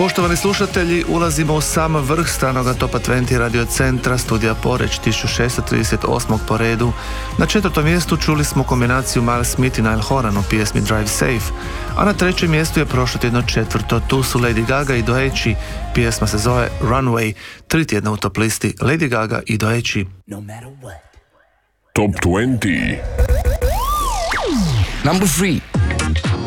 Poštovani slušatelji, ulazimo u sam vrh stranoga Topa 20 Radio Centra, studija Poreć, 1638. po redu. Na 4. mjestu čuli smo kombinaciju Miles Smith i Niall Horan u pjesmi Drive Safe, a na 3. mjestu je prošlo tjedno 4. Tu su Lady Gaga i Doechi, pjesma se zove Runway. 3 tjedna u top listi Lady Gaga i Doechi. No matter what. Top 20. Number 3.